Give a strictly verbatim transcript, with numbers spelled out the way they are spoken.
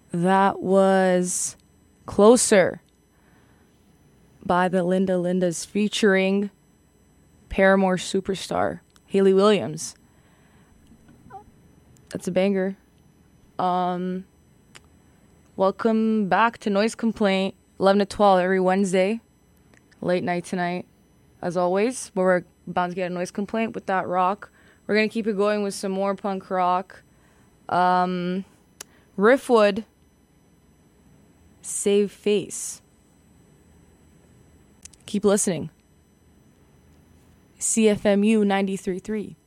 That was Closer by the Linda Lindas featuring Paramore superstar Hayley Williams. That's a banger. Um, welcome back to Noise Complaint, eleven to twelve every Wednesday. Late night tonight, as always, where we're about to get a noise complaint with that rock. We're going to keep it going with some more punk rock. Um, Riffwood, Save Face. Keep listening. C F M U ninety-three point three.